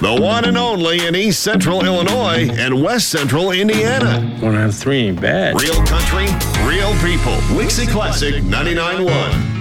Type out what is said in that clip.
The one and only in East Central Illinois and West Central Indiana. 1 out of 3 ain't bad. Real country, real people. Wixie Classic 99.1.